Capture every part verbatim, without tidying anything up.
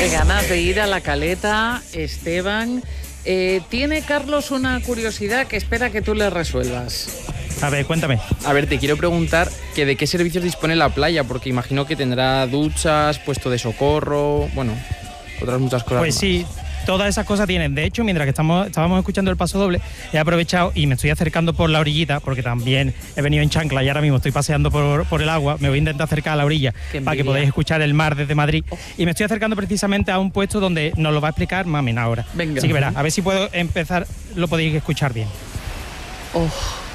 Qué ganas de ir a La Caleta, Esteban. Eh, tiene Carlos una curiosidad que espera que tú le resuelvas. A ver, cuéntame. A ver, te quiero preguntar que de qué servicios dispone la playa, porque imagino que tendrá duchas, puesto de socorro, bueno, otras muchas cosas. Pues más. sí, todas esas cosas tienen. De hecho, mientras que estamos, estábamos escuchando el Paso Doble, he aprovechado y me estoy acercando por la orillita, porque también he venido en chancla y ahora mismo estoy paseando por, por el agua. Me voy a intentar acercar a la orilla para que podáis escuchar el mar desde Madrid. Oh. Y me estoy acercando precisamente a un puesto donde nos lo va a explicar Mamen ahora. Venga. Así que verá, a ver si puedo empezar, lo podéis escuchar bien. Oh.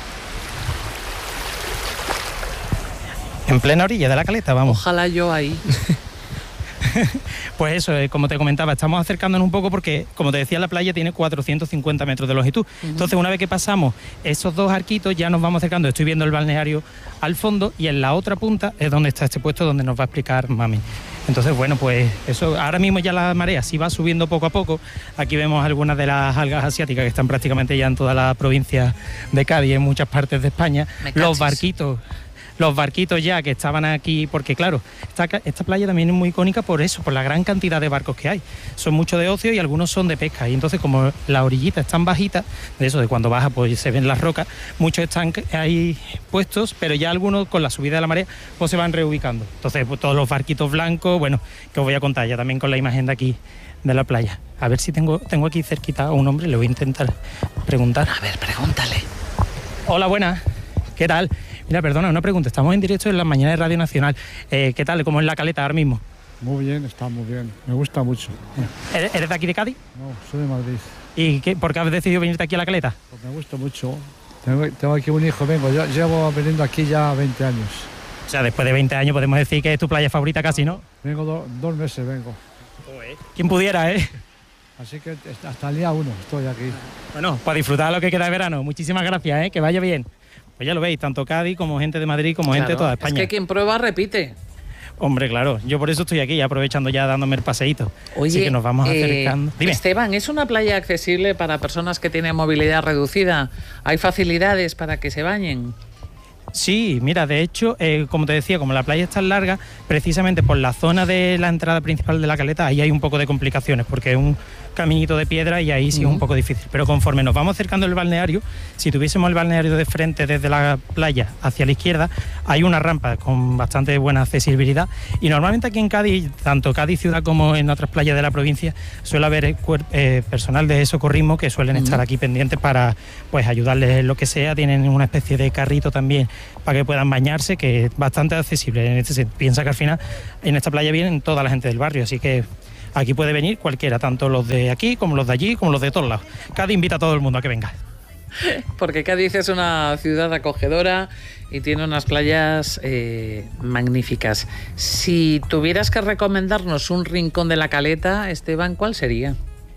En plena orilla de La Caleta, vamos. Ojalá yo ahí. Pues eso, como te comentaba, estamos acercándonos un poco porque, como te decía, la playa tiene cuatrocientos cincuenta metros de longitud. Uh-huh. Entonces, una vez que pasamos esos dos arquitos, ya nos vamos acercando. Estoy viendo el balneario al fondo y en la otra punta es donde está este puesto donde nos va a explicar Mami. Entonces, bueno, pues eso, ahora mismo ya la marea sí va subiendo poco a poco. Aquí vemos algunas de las algas asiáticas que están prácticamente ya en toda la provincia de Cádiz, en muchas partes de España. Los barquitos... Los barquitos ya que estaban aquí, porque claro, esta, esta playa también es muy icónica por eso, por la gran cantidad de barcos que hay. Son muchos de ocio y algunos son de pesca. Y entonces, como la orillita es tan bajita, de eso, de cuando baja pues se ven las rocas, muchos están ahí puestos, pero ya algunos con la subida de la marea pues se van reubicando. Entonces, pues, todos los barquitos blancos, bueno, que os voy a contar ya también con la imagen de aquí de la playa. A ver si tengo, tengo aquí cerquita a un hombre, le voy a intentar preguntar. A ver, pregúntale. Hola, buenas. ¿Qué tal? Mira, perdona, una pregunta. Estamos en directo en la mañana de Radio Nacional. Eh, ¿Qué tal? ¿Cómo es La Caleta ahora mismo? Muy bien, está muy bien. Me gusta mucho. ¿Eres, eres de aquí de Cádiz? No, soy de Madrid. ¿Y qué, por qué has decidido venirte aquí a La Caleta? Pues me gusta mucho. Tengo, tengo aquí un hijo, vengo. Yo llevo viniendo aquí ya veinte años. O sea, después de veinte años podemos decir que es tu playa favorita casi, ¿no? Vengo do, dos meses, vengo. ¿Quién pudiera, eh? Así que hasta el día uno estoy aquí. Bueno, para disfrutar lo que queda de verano. Muchísimas gracias, ¿eh? Que vaya bien. Pues ya lo veis, tanto Cádiz como gente de Madrid, como claro, gente de toda España. Es que quien prueba repite. Hombre, claro, yo por eso estoy aquí, aprovechando ya dándome el paseíto. Oye, así que nos vamos eh, acercando. Dime. Esteban, ¿es una playa accesible para personas que tienen movilidad reducida? ¿Hay facilidades para que se bañen? Sí, mira, de hecho, eh, como te decía, como la playa es tan larga, precisamente por la zona de la entrada principal de La Caleta, ahí hay un poco de complicaciones, porque es un caminito de piedra y ahí sí uh-huh. es un poco difícil. Pero conforme nos vamos acercando al balneario, si tuviésemos el balneario de frente desde la playa hacia la izquierda, hay una rampa con bastante buena accesibilidad. Y normalmente aquí en Cádiz, tanto Cádiz ciudad como en otras playas de la provincia, suele haber eh, personal de socorrismo que suelen uh-huh. estar aquí pendientes para pues ayudarles en lo que sea. Tienen una especie de carrito también para que puedan bañarse, que es bastante accesible. En este, se piensa que al final en esta playa vienen toda la gente del barrio, así que aquí puede venir cualquiera, tanto los de aquí como los de allí, como los de todos lados. Cádiz invita a todo el mundo a que venga. Porque Cádiz es una ciudad acogedora y tiene unas playas eh, magníficas. Si tuvieras que recomendarnos un rincón de La Caleta, Esteban, ¿cuál sería?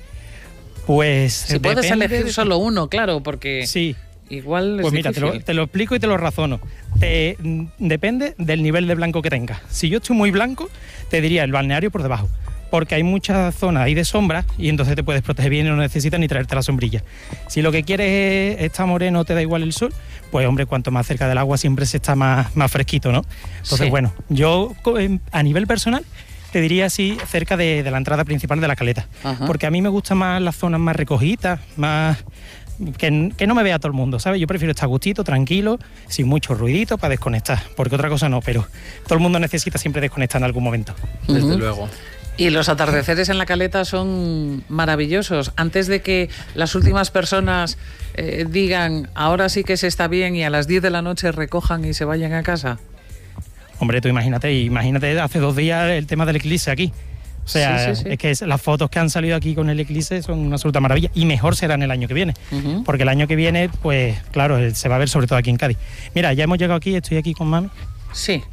Pues si puedes elegir de... solo uno, claro, porque... Sí. Igual es pues mira, te lo, te lo explico y te lo razono. Te, depende del nivel de blanco que tengas. Si yo estoy muy blanco, te diría el balneario por debajo, porque hay muchas zonas ahí de sombra y entonces te puedes proteger bien y no necesitas ni traerte la sombrilla. Si lo que quieres es estar moreno, te da igual el sol, pues hombre, cuanto más cerca del agua siempre se está más, más fresquito, ¿no? Entonces, sí. bueno, yo a nivel personal te diría así cerca de, de la entrada principal de La Caleta, Ajá. porque a mí me gustan más las zonas más recogidas, más... Que, que no me vea todo el mundo, ¿sabes? Yo prefiero estar a gustito, tranquilo, sin mucho ruidito para desconectar, porque otra cosa no, pero todo el mundo necesita siempre desconectar en algún momento. Desde uh-huh. luego. Y los atardeceres en La Caleta son maravillosos. Antes de que las últimas personas eh, digan, ahora sí que se está bien, y a las diez de la noche recojan y se vayan a casa. Hombre, tú imagínate, imagínate hace dos días el tema del eclipse aquí. O sea, sí, sí, sí. es que es, las fotos que han salido aquí con el eclipse son una absoluta maravilla y mejor serán el año que viene, uh-huh. porque el año que viene, pues claro, se va a ver sobre todo aquí en Cádiz. Mira, ya hemos llegado aquí, estoy aquí con Mami. Sí.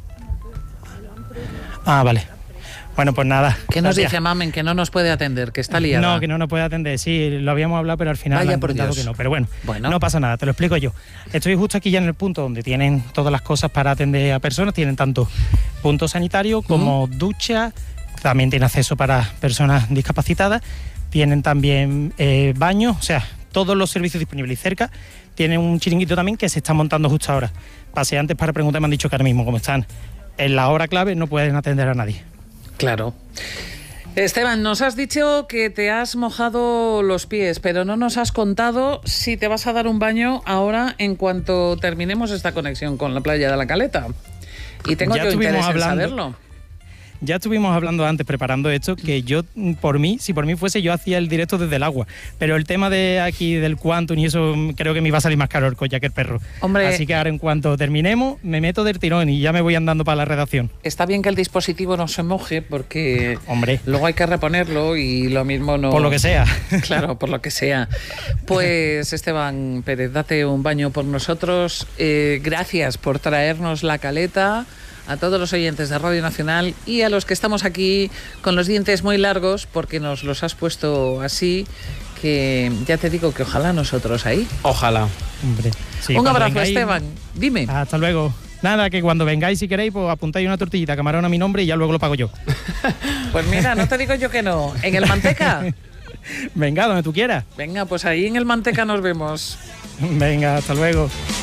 Ah, vale. Bueno, pues nada. ¿Qué nos dice Mamen? Que no nos puede atender, que está liada. No, que no nos puede atender, sí, lo habíamos hablado, pero al final Vaya han por Dios. que no. Pero bueno, bueno, no pasa nada, te lo explico yo. Estoy justo aquí ya en el punto donde tienen todas las cosas para atender a personas, tienen tanto punto sanitario como uh-huh. ducha. También tiene acceso para personas discapacitadas, tienen también eh, baños, o sea, todos los servicios disponibles. Y cerca tienen un chiringuito también que se está montando justo ahora. Paseantes para preguntar me han dicho que ahora mismo, como están en la hora clave, no pueden atender a nadie. Claro. Esteban, nos has dicho que te has mojado los pies, pero no nos has contado si te vas a dar un baño ahora en cuanto terminemos esta conexión con la playa de la Caleta. Y tengo Ya yo estuvimos interés en hablando. saberlo. Ya estuvimos hablando antes, preparando esto, que yo, por mí, si por mí fuese, yo hacía el directo desde el agua. Pero el tema de aquí del Quantum y eso, creo que me iba a salir más caro el collar que el perro. Hombre. Así que ahora, en cuanto terminemos, me meto del tirón y ya me voy andando para la redacción. Está bien que el dispositivo no se moje porque Hombre. luego hay que reponerlo y lo mismo no... Por lo que sea. Claro, por lo que sea. Pues Esteban Pérez, date un baño por nosotros. Eh, gracias por traernos la caleta. A todos los oyentes de Radio Nacional y a los que estamos aquí con los dientes muy largos porque nos los has puesto así, que ya te digo que ojalá nosotros ahí. Ojalá. Hombre. Sí, Un cuando abrazo, vengáis- Esteban. Dime. Hasta luego. Nada, que cuando vengáis, si queréis, pues apuntáis una tortillita, camarón a mi nombre y ya luego lo pago yo. Pues mira, no te digo yo que no. ¿En el Manteca? Venga, donde tú quieras. Venga, pues ahí en el Manteca nos vemos. Venga, hasta luego.